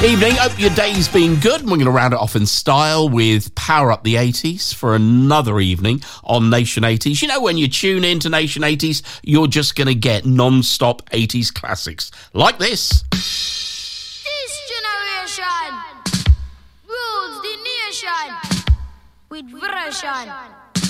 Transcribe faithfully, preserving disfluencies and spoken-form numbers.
Evening, hope your day's been good. We're going to round it off in style with Power Up the eighties for another evening on Nation eighties. You know, when you tune in to Nation eighties, you're just going to get non-stop eighties classics like this. This generation rules the nation with version.